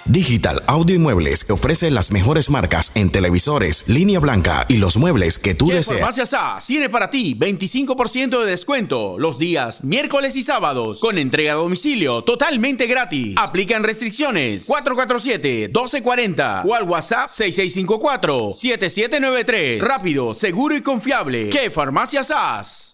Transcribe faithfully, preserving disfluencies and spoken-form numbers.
Digital Audio y Muebles ofrece las mejores marcas en televisores, línea blanca y los muebles que tú ¿Qué deseas. Farmacia Sass tiene para ti veinticinco por ciento de descuento los días miércoles y sábados con entrega a domicilio totalmente gratis. Aplican restricciones. cuatro cuatro siete, uno dos cuatro cero o al WhatsApp seis seis cinco cuatro, siete siete nueve tres. Rápido, seguro y confiable. ¿Qué Farmacia Sass?